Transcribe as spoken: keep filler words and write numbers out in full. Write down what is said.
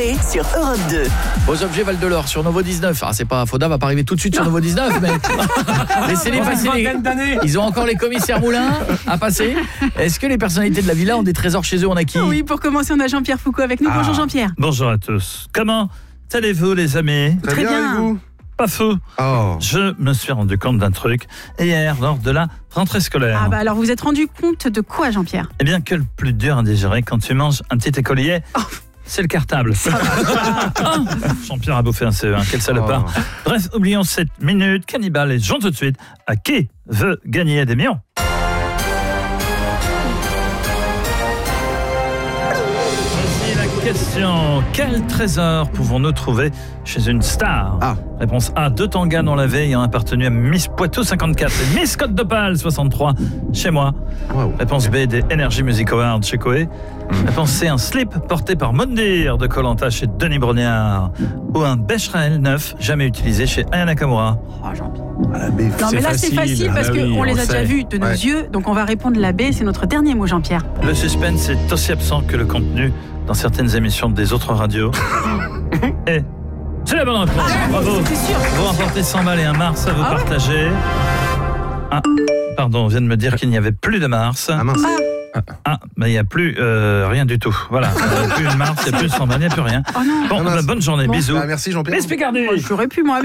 Coé sur Europe deux. Aux objets Val de l'Or sur Novo dix-neuf. Ah, c'est pas Foda va pas arriver tout de suite sur Novo dix-neuf, mais laissez-les passer. Les... Ils ont encore les commissaires Moulin à passer. Est-ce que les personnalités de la villa ont des trésors chez eux? On a qui? Oui, pour commencer, on a Jean-Pierre Foucault avec nous. Ah. Bonjour Jean-Pierre. Bonjour à tous. Comment allez-vous les amis? Très, Très bien. bien. Et vous? Pas fou. Oh. Je me suis rendu compte d'un truc hier lors de la rentrée scolaire. Ah bah alors vous vous êtes rendu compte de quoi, Jean-Pierre? Eh bien que le plus dur à digérer quand tu manges un petit écolier, oh. c'est le cartable. oh. Jean-Pierre a bouffé un C E un, quel salopard. Oh. Bref, oublions cette minute cannibale et jouons tout de suite à qui veut gagner des millions. Question, quel trésor pouvons-nous trouver chez une star? Ah. Réponse A, deux tangas dans la veille ayant appartenu à Miss Poitou cinquante-quatre et Miss Côte d'Opale soixante-trois chez moi. Wow. Réponse B, des Energy Music Awards chez Coé. Mm. Réponse C, un slip porté par Mondir de Koh Lanta chez Denis Brognard. Ou un Becherel neuf jamais utilisé chez Aya Nakamura. Oh, Jean-Pierre. Ah, la B, non mais là facile. c'est facile parce ah, qu'on oui, les a sait. déjà vus de nos ouais. yeux, donc on va répondre la B, c'est notre dernier mot, Jean-Pierre. Le suspense est aussi absent que le contenu dans certaines émissions des autres radios. Et c'est la bonne réponse. Ah, bravo. Vous remportez cent balles et un Mars à vous ah, partager. Ouais. Ah, pardon, on vient de me dire qu'il n'y avait plus de Mars. Ah mince. Ah, ah mais il n'y a plus euh, rien du tout. Voilà, il n'y a plus une Mars, il n'y a plus cent balles, il n'y a plus rien. Oh non. Bon, ah, bonne journée, bon. Bisous. Ah, merci Jean-Pierre. Miss Picardie. J'aurais pu moi.